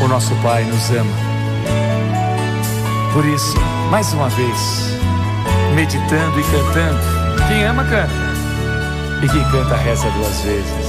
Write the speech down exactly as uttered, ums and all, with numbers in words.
O nosso Pai nos ama. Por isso, mais uma vez, meditando e cantando. Quem ama, canta. E quem canta, reza duas vezes.